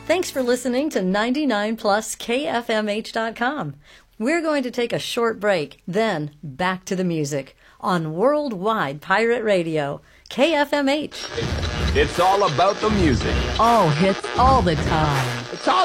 Thanks for listening to 99pluskfmh.com. We're going to take a short break, then back to the music on Worldwide Pirate Radio, KFMH. It's all about the music. All hits all the time.